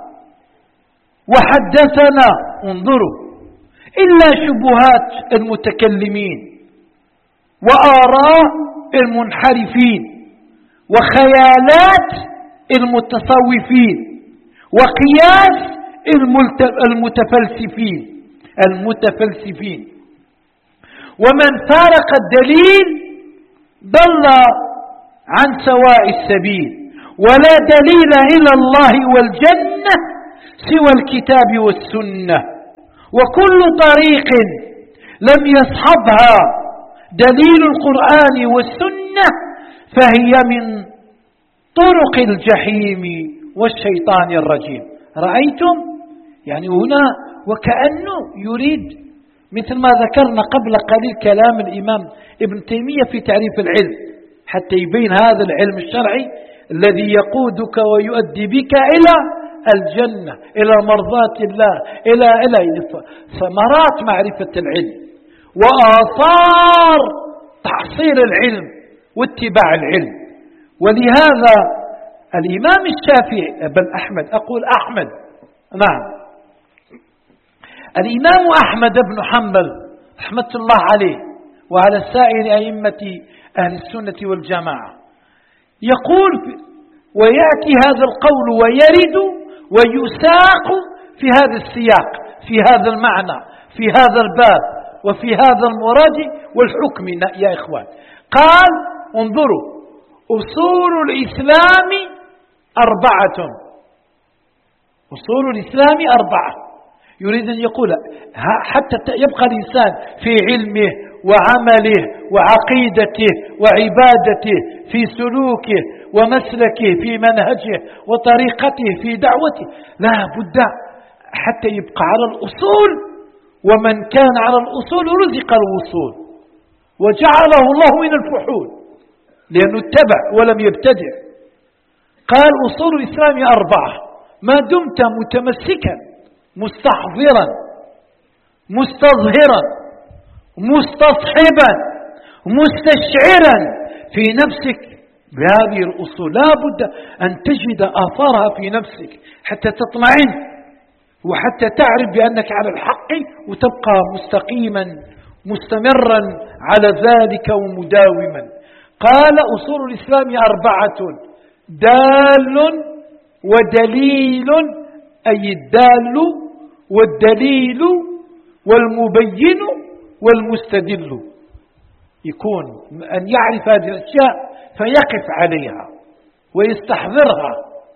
A: وحدثنا انظروا إلا شبهات المتكلمين وآراء المنحرفين وخيالات المتصوفين وقياس المتفلسفين المتفلسفين ومن فارق الدليل ضل عن سواء السبيل، ولا دليل إلى الله والجنة سوى الكتاب والسنة، وكل طريق لم يصحبها دليل القرآن والسنة فهي من طرق الجحيم والشيطان الرجيم. رأيتم؟ يعني هنا وكأنه يريد مثل ما ذكرنا قبل قليل كلام الإمام ابن تيمية في تعريف العلم، حتى يبين هذا العلم الشرعي الذي يقودك ويؤدي بك إلى الجنة، إلى مرضاة الله، إلى إلى ثمرات معرفة العلم وآثار تحصيل العلم واتباع العلم. ولهذا الإمام الشافعي بن أحمد، أقول أحمد، نعم، الإمام أحمد بن حنبل رحمة الله عليه وعلى سائر أئمة أهل السنة والجماعة يقول، ويأتي هذا القول ويرد ويساق في هذا السياق، في هذا المعنى، في هذا الباب، وفي هذا المراد والحكم يا إخوان. قال: انظروا، أصول الإسلام أربعة، أصول الإسلام أربعة. يريد أن يقول حتى يبقى الإنسان في علمه وعمله وعقيدته وعبادته، في سلوكه ومسلكه، في منهجه وطريقته في دعوته، لا بد حتى يبقى على الأصول. ومن كان على الأصول رزق الوصول، وجعله الله من الفحول لأنه اتبع ولم يبتدع. قال: أصول الإسلام أربعة، ما دمت متمسكا مستحضرا مستظهرا مستصحبا مستشعرا في نفسك بهذه الأصول، لا بد أن تجد آثارها في نفسك حتى تطمئن وحتى تعرف بأنك على الحق، وتبقى مستقيما مستمرا على ذلك ومداوما. قال: أصول الإسلام أربعة: دال ودليل، أي الدال والدليل والمبين والمستدل. يكون أن يعرف هذه الأشياء فيقف عليها ويستحضرها.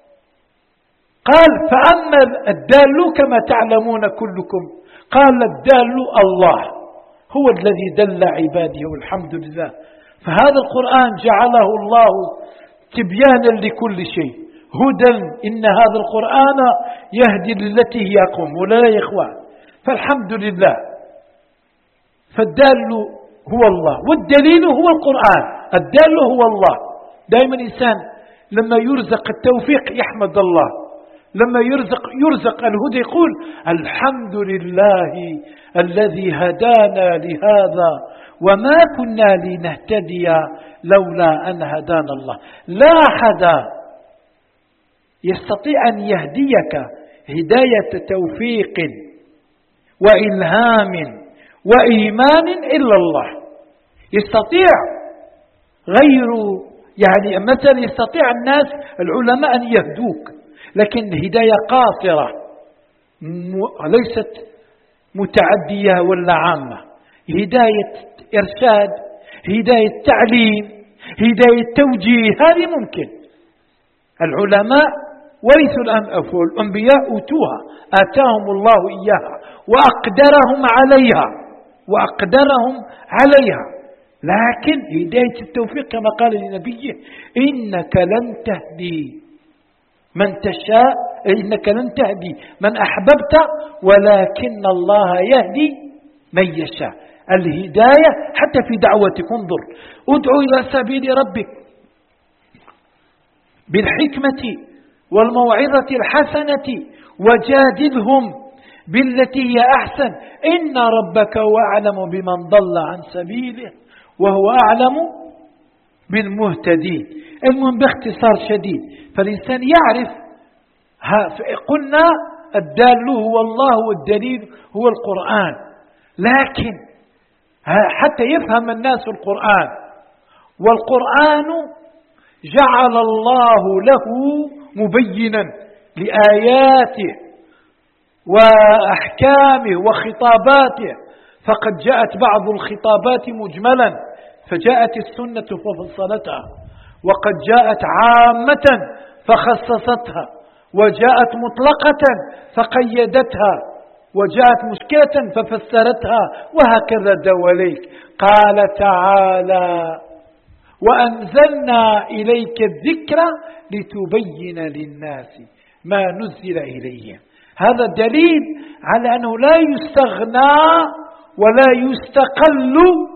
A: قال: فأما الدال كما تعلمون كلكم، قال: الدال الله، هو الذي دل عباده والحمد لله. فهذا القرآن جعله الله تبيانا لكل شيء، هدى، إن هذا القرآن يهدي للتي هي أقوم، ولا يا إخوان؟ فالحمد لله. فالدال هو الله والدليل هو القرآن. الدال هو الله. دائما الإنسان لما يرزق التوفيق يحمد الله، لما يرزق يرزق الهدى يقول: الحمد لله الذي هدانا لهذا وما كنا لنهتدي لولا أن هدانا الله. لا أحد يستطيع أن يهديك هداية توفيق وإلهام وإيمان إلا الله. يستطيع غير، يعني مثلا يستطيع الناس العلماء أن يهدوك، لكن هداية قاصرة ليست متعدية ولا عامة، هداية إرشاد، هداية تعليم، هداية توجيه، هذه ممكن. العلماء ورثوا الأنبياء أوتوها، آتاهم الله إياها وأقدرهم عليها وأقدرهم عليها لكن هداية التوفيق كما قال لنبيه: إنك لن تهدي من تشاء، إنك لن تهدي من أحببت ولكن الله يهدي من يشاء. الهداية حتى في دعوتك، انظر: ادعو إلى سبيل ربك بالحكمة والموعظة الحسنة وجادلهم بالتي هي أحسن إن ربك هو أعلم بمن ضل عن سبيله وهو أعلم بالمهتدين. المهم باختصار شديد، فالإنسان يعرف. قلنا الدال هو الله والدليل هو القرآن، لكن حتى يفهم الناس القرآن، والقرآن جعل الله له مبينا لآياته وأحكامه وخطاباته، فقد جاءت بعض الخطابات مجملا فجاءت السنة ففصلتها، وقد جاءت عامة فخصصتها، وجاءت مطلقة فقيدتها، وجاءت مشكلة ففسرتها، وهكذا دواليك. قال تعالى: وأنزلنا إليك الذكر لتبين للناس ما نزل إليهم. هذا دليل على أنه لا يستغنى ولا يستقل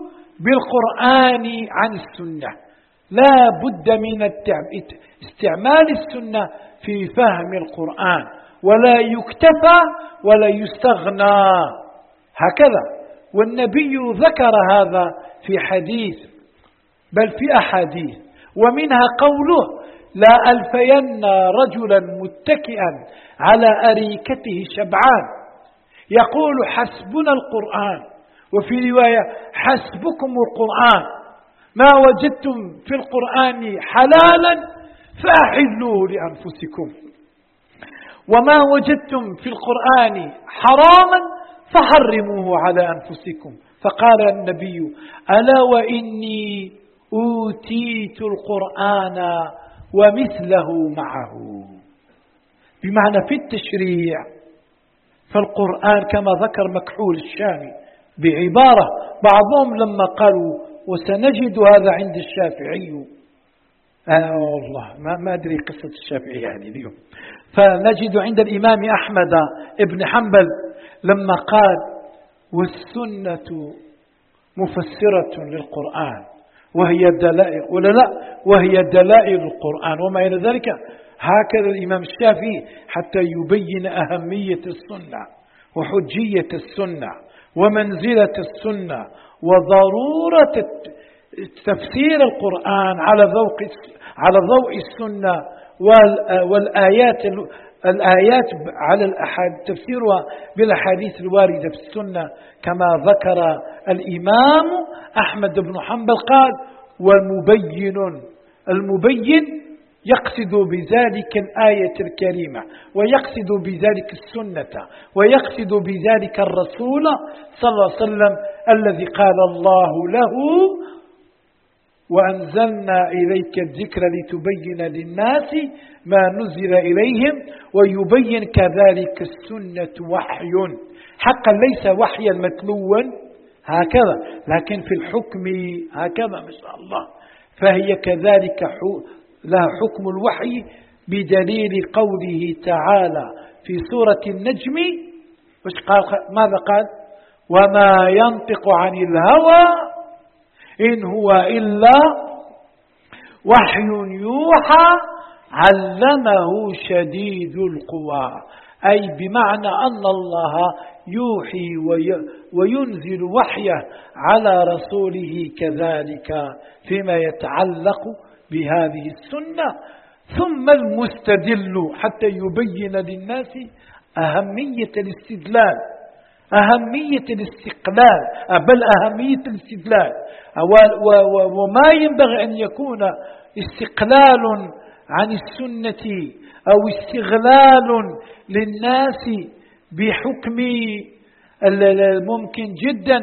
A: بالقرآن عن السنة، لا بد من استعمال السنة في فهم القرآن، ولا يكتفى ولا يستغنى هكذا. والنبي ذكر هذا في حديث، بل في أحاديث، ومنها قوله: لا ألفين رجلا متكئا على أريكته شبعان يقول حسبنا القرآن، وفي رواية حسبكم القرآن، ما وجدتم في القرآن حلالا فأحلوه لأنفسكم، وما وجدتم في القرآن حراما فحرموه على أنفسكم. فقال النبي: ألا وإني أوتيت القرآن ومثله معه، بمعنى في التشريع. فالقرآن كما ذكر مكحول الشامي بعبارة، بعضهم لما قالوا وسنجد هذا عند الشافعي، آه والله ما ما أدري قصة الشافعي يعني اليوم، فنجد عند الإمام أحمد ابن حنبل لما قال: والسنة مفسرة للقرآن وهي دلائل، ولا لا وهي دلائل القرآن وما إلى ذلك. هكذا الإمام الشافعي حتى يبين أهمية السنة وحجية السنة ومنزلة السنة وضرورة تفسير القرآن على ضوء على ضوء السنة والآيات الآيات على الأحاديث، تفسيرها بالأحاديث الواردة في السنة كما ذكر الإمام أحمد بن حنبل قال: والمبين المبين يقصد بذلك الآية الكريمة، ويقصد بذلك السنة، ويقصد بذلك الرسول صلى الله عليه وسلم الذي قال الله له: وأنزلنا إليك الذكر لتبين للناس ما نزل إليهم. ويبين كذلك السنة وحي حقا، ليس وحيا متلوا هكذا، لكن في الحكم هكذا ما شاء الله، فهي كذلك لها حكم الوحي بدليل قوله تعالى في سورة النجم: ماذا قال؟ وما ينطق عن الهوى إن هو إلا وحي يوحى علمه شديد القوى، أي بمعنى أن الله يوحي وينزل وحيه على رسوله كذلك فيما يتعلق بهذه السنة. ثم المستدل حتى يبين للناس أهمية الاستدلال، أهمية الاستقلال، بل أهمية الاستدلال، وما ينبغي أن يكون استقلال عن السنة أو استغلال للناس بحكم الممكن جدا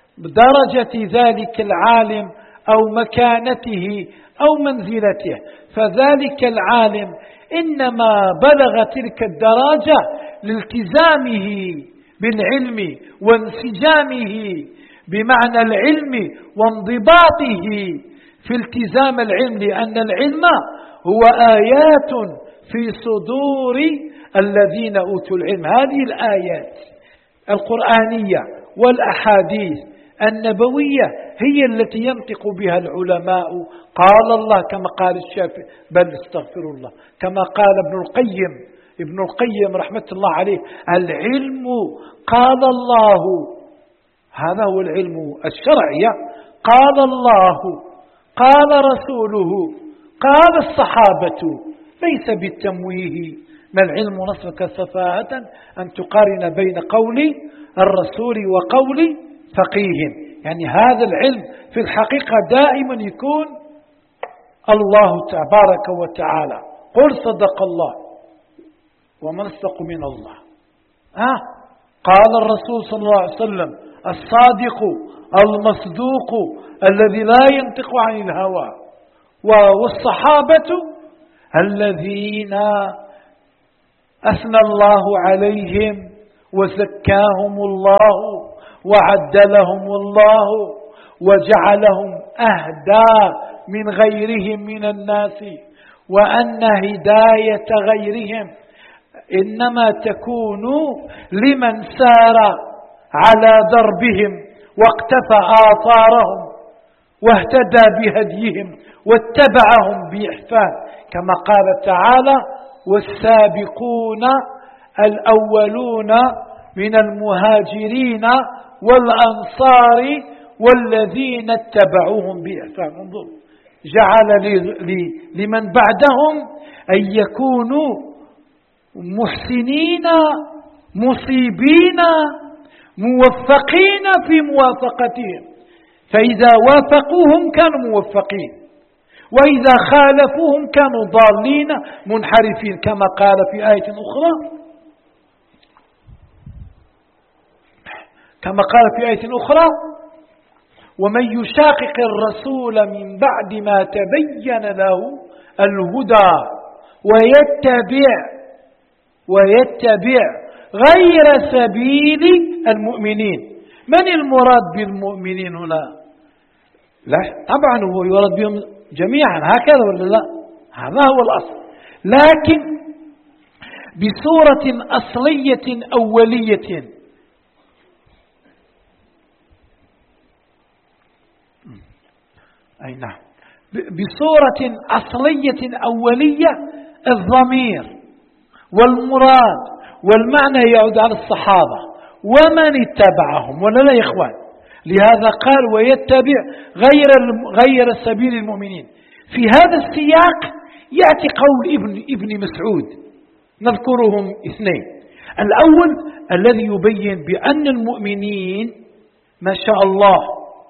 A: بدرجة ذلك العالم أو مكانته أو منزلته. فذلك العالم إنما بلغ تلك الدرجة لالتزامه بالعلم وانسجامه بمعنى العلم وانضباطه في التزام العلم، لأن العلم هو آيات في صدور الذين أوتوا العلم. هذه الآيات القرآنية والأحاديث النبوية هي التي ينطق بها العلماء. قال الله كما قال الشافعي، بل استغفر الله كما قال ابن القيم ابن القيم رحمة الله عليه: العلم قال الله، هذا هو العلم الشرعي، قال الله قال رسوله قال الصحابة، ليس بالتمويه. ما العلم نصفك سفاهة أن تقارن بين قول الرسول وقول فقيه. يعني هذا العلم في الحقيقة دائما يكون الله تبارك وتعالى. قل صدق الله ومن أصدق من الله. آه قال الرسول صلى الله عليه وسلم: الصادق المصدوق الذي لا ينطق عن الهوى، والصحابة الذين أثنى الله عليهم وزكاهم الله وعدلهم الله وجعلهم أهدى من غيرهم من الناس، وأن هداية غيرهم إنما تكون لمن سار على دربهم واقتفى آثارهم واهتدى بهديهم واتبعهم بإحسان، كما قال تعالى: والسابقون الأولون من المهاجرين والأنصار والذين اتبعوهم بإحسان. انظر، جعل لمن بعدهم أن يكونوا محسنين مصيبين موفقين في موافقتهم، فإذا وافقوهم كانوا موفقين، وإذا خالفوهم كانوا ضالين منحرفين، كما قال في آية أخرى كما قال في آية أخرى: ومن يشاقق الرسول من بعد ما تبين له الهدى ويتبع ويتبع غير سبيل المؤمنين. من المراد بالمؤمنين هنا؟ لا طبعا هو يراد بهم جميعا، هكذا ولا لا؟ هذا هو الأصل، لكن بصورة أصلية أولية. أي نعم، بصورة أصلية أولية، الضمير والمراد والمعنى يعود على الصحابة ومن اتبعهم، ولا لا يا إخوان؟ لهذا قال: ويتبع غير غير سبيل المؤمنين. في هذا السياق يأتي قول ابن ابن مسعود، نذكرهم اثنين. الأول الذي يبين بأن المؤمنين ما شاء الله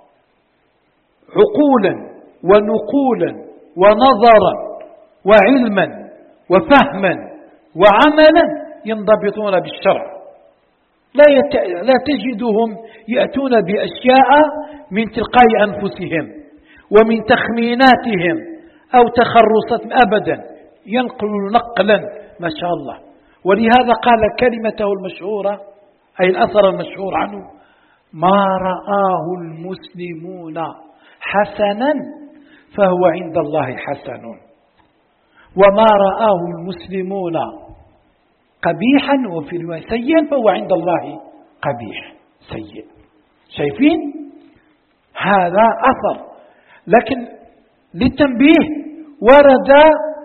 A: عقولا ونقولا ونظرا وعلما وفهما وعملا ينضبطون بالشرع، لا, يت... لا تجدهم يأتون بأشياء من تلقاء أنفسهم ومن تخميناتهم أو تخرصات، أبدا ينقل نقلا ما شاء الله. ولهذا قال كلمته المشهورة، أي الأثر المشهور عنه: ما رآه المسلمون حسنا فهو عند الله حسن، وما رآه المسلمون قبيحا وفي رواية سيئا فهو عند الله قبيح سيء. شايفين؟ هذا أثر، لكن للتنبيه ورد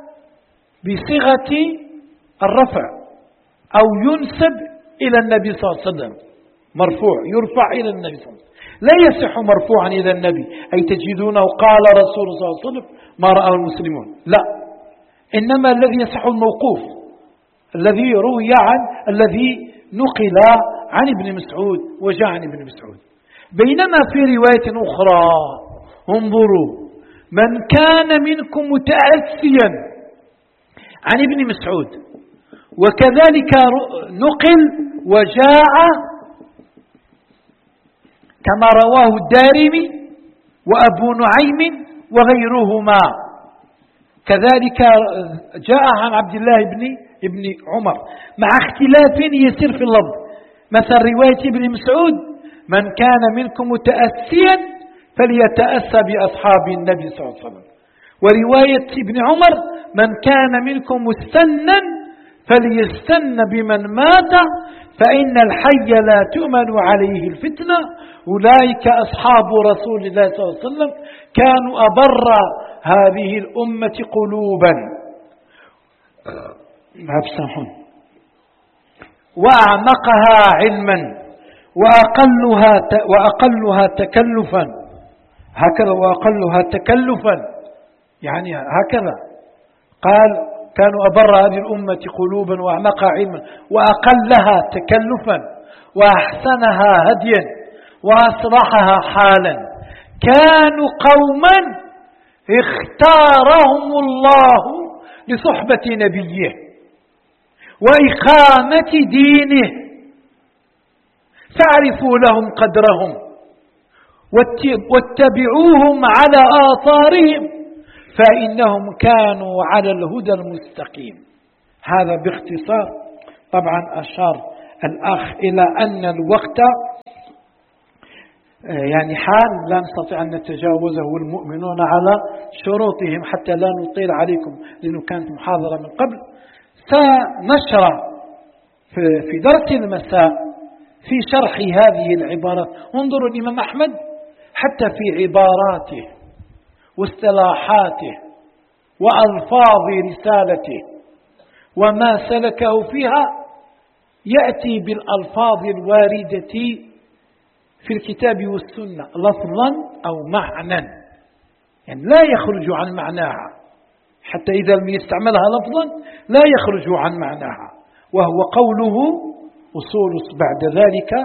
A: بصيغة الرفع أو ينسب إلى النبي صلى الله عليه وسلم، مرفوع يرفع إلى النبي صلى الله عليه وسلم، لا يصح مرفوعا إلى النبي، أي تجدونه قال رسول صلى الله عليه وسلم ما رأى المسلمون، لا، إنما الذي يصح الموقوف الذي روي عن الذي نقل عن ابن مسعود وجاء عن ابن مسعود. بينما في رواية أخرى انظروا: من كان منكم متأسيا عن ابن مسعود، وكذلك نقل وجاء كما رواه الدارمي وأبو نعيم وغيرهما، كذلك جاء عن عبد الله بن ابن عمر، مع اختلاف يسير في اللفظ. مثل رواية ابن مسعود: من كان منكم متأسيا فليتأسى بأصحاب النبي صلى الله عليه وسلم، ورواية ابن عمر: من كان منكم مستنا فليستن بمن مات فإن الحي لا تؤمن عليه الفتنة، أولئك أصحاب رسول الله صلى الله عليه وسلم كانوا أبر هذه الأمة قلوبا وأعمقها علما وأقلها وأقلها تكلفا، هكذا وأقلها تكلفا، يعني هكذا قال: كانوا أبر هذه الأمة قلوبا وأعمقها علما وأقلها تكلفا وأحسنها هديا وأصلحها حالا، كانوا قوما اختارهم الله لصحبة نبيه وإقامة دينه، فاعرفوا لهم قدرهم واتبعوهم على آثارهم فإنهم كانوا على الهدى المستقيم. هذا باختصار. طبعا أشار الأخ إلى أن الوقت يعني حال لا نستطيع أن نتجاوزه، والمؤمنون على شروطهم، حتى لا نطيل عليكم لأنه كانت محاضرة من قبل. سنشرع في درس المساء في شرح هذه العبارات. انظروا الإمام أحمد حتى في عباراته واصطلاحاته وألفاظ رسالته وما سلكه فيها يأتي بالألفاظ الواردة في الكتاب والسنة لفظا أو معنى، يعني لا يخرج عن معناها، حتى إذا لم يستعملها لفظا لا يخرج عن معناها، وهو قوله أصول بعد ذلك